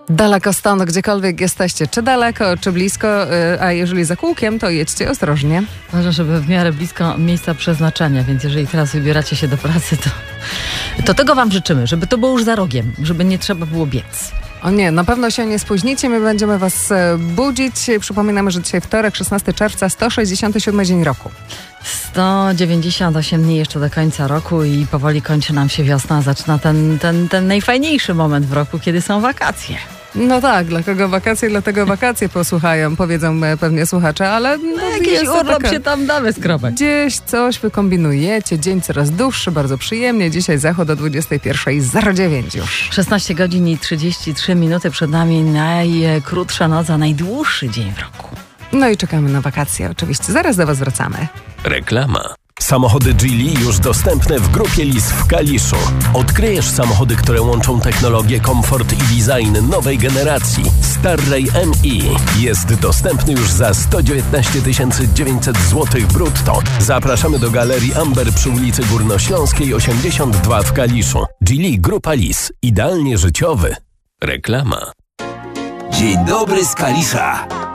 Daleko stąd, gdziekolwiek jesteście, czy daleko, czy blisko, a jeżeli za kółkiem, to jedźcie ostrożnie. Ważne, żeby w miarę blisko miejsca przeznaczenia, więc jeżeli teraz wybieracie się do pracy, to tego wam życzymy, żeby to było już za rogiem, żeby nie trzeba było biec. O nie, na pewno się nie spóźnicie, my będziemy was budzić. Przypominamy, że dzisiaj wtorek, 16 czerwca, 167 dzień roku. 198 dni jeszcze do końca roku i powoli kończy nam się wiosna, zaczyna ten najfajniejszy moment w roku, kiedy są wakacje. No tak, dla kogo wakacje, dlatego wakacje posłuchają, powiedzą pewnie słuchacze, ale jakiś urlop się tam da wyskrobać. Gdzieś coś wykombinujecie, dzień coraz dłuższy, bardzo przyjemnie. Dzisiaj zachód o 21:09 już. 16 godzin i 33 minuty przed nami, najkrótsza noc, a najdłuższy dzień w roku. No i czekamy na wakacje oczywiście, zaraz do was wracamy. Reklama. Samochody Geely już dostępne w grupie Lis w Kaliszu. Odkryjesz samochody, które łączą technologię, komfort i design nowej generacji. Starray MI jest dostępny już za 119 900 zł brutto. Zapraszamy do Galerii Amber przy ulicy Górnośląskiej 82 w Kaliszu. Geely Grupa Lis. Idealnie życiowy. Reklama. Dzień dobry z Kalisza.